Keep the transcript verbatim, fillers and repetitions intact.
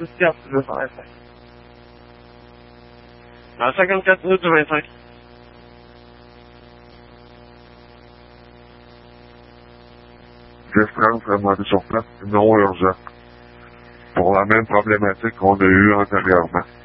six piastres, le faire cinq. Dans cinquante-quatre minutes de vingt-cinq. Jeff Trans a demandé sur place, non urgent. Pour la même problématique qu'on a eue antérieurement.